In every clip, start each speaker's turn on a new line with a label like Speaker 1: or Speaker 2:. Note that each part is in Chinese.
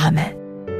Speaker 1: 他们。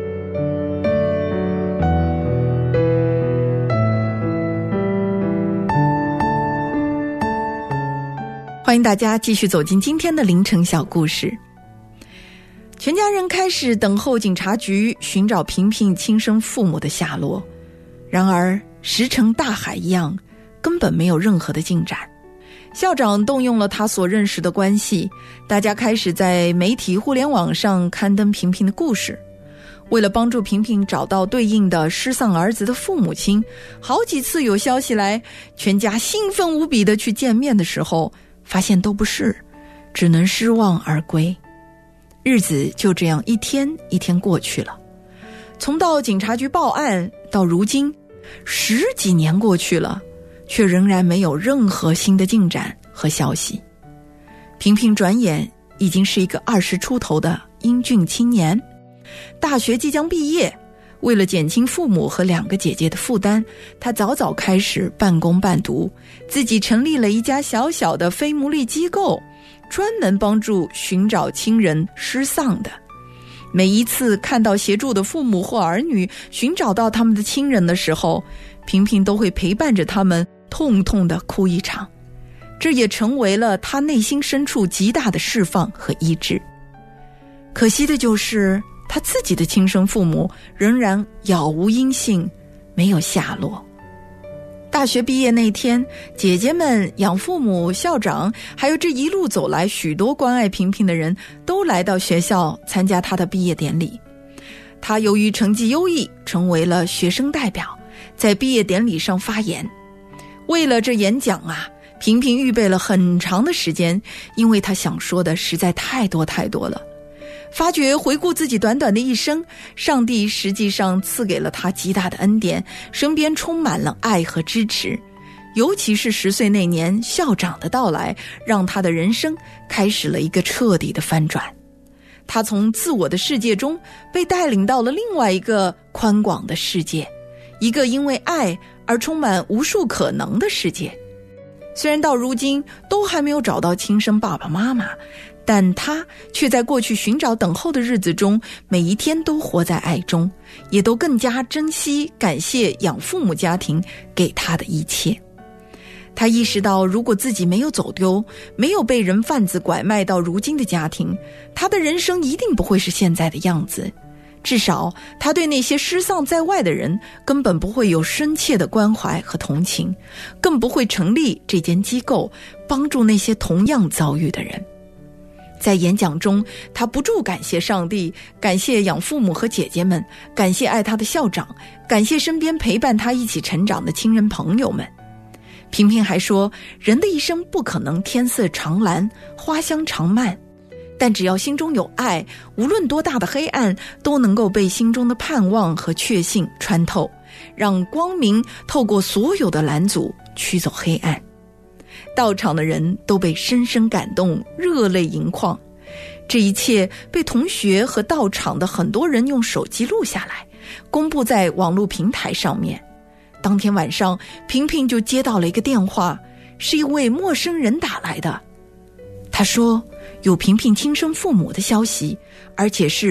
Speaker 1: 欢迎大家继续走进今天的凌晨小故事。全家人开始等候警察局寻找萍萍亲生父母的下落，然而石沉大海一样，根本没有任何的进展。校长动用了他所认识的关系，大家开始在媒体互联网上刊登萍萍的故事。为了帮助萍萍找到对应的失丧儿子的父母亲，好几次有消息来，全家兴奋无比的去见面的时候，发现都不是，只能失望而归。日子就这样一天一天过去了，从到警察局报案到如今10几年过去了，却仍然没有任何新的进展和消息。萍萍转眼已经是一个20出头的英俊青年，大学即将毕业，为了减轻父母和2个姐姐的负担，他早早开始半工半读，自己成立了一家小小的非牟利机构，专门帮助寻找亲人失丧的。每一次看到协助的父母或儿女寻找到他们的亲人的时候，萍萍都会陪伴着他们痛痛地哭一场，这也成为了他内心深处极大的释放和医治。可惜的就是他自己的亲生父母仍然杳无音信，没有下落。大学毕业那天，姐姐们、养父母、校长，还有这一路走来许多关爱萍萍的人都来到学校参加她的毕业典礼。她由于成绩优异，成为了学生代表，在毕业典礼上发言。为了这演讲啊，萍萍预备了很长的时间，因为她想说的实在太多太多了。发觉回顾自己短短的一生，上帝实际上赐给了他极大的恩典，身边充满了爱和支持。尤其是10岁那年，校长的到来让他的人生开始了一个彻底的翻转。他从自我的世界中被带领到了另外一个宽广的世界，一个因为爱而充满无数可能的世界。虽然到如今都还没有找到亲生爸爸妈妈，但他却在过去寻找等候的日子中，每一天都活在爱中，也都更加珍惜感谢养父母家庭给他的一切。他意识到，如果自己没有走丢，没有被人贩子拐卖到如今的家庭，他的人生一定不会是现在的样子。至少他对那些失丧在外的人根本不会有深切的关怀和同情，更不会成立这间机构帮助那些同样遭遇的人。在演讲中，他不住感谢上帝，感谢养父母和姐姐们，感谢爱他的校长，感谢身边陪伴他一起成长的亲人朋友们。萍萍还说，人的一生不可能天色常蓝，花香常漫，但只要心中有爱，无论多大的黑暗都能够被心中的盼望和确信穿透，让光明透过所有的拦阻驱走黑暗。到场的人都被深深感动，热泪盈眶。这一切被同学和到场的很多人用手机录下来，公布在网络平台上面。当天晚上，萍萍就接到了一个电话，是一位陌生人打来的。他说有萍萍亲生父母的消息，而且是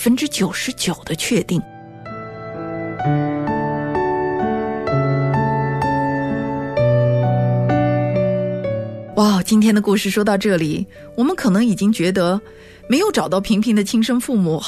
Speaker 1: 99%的确定。哇，今天的故事说到这里，我们可能已经觉得没有找到萍萍的亲生父母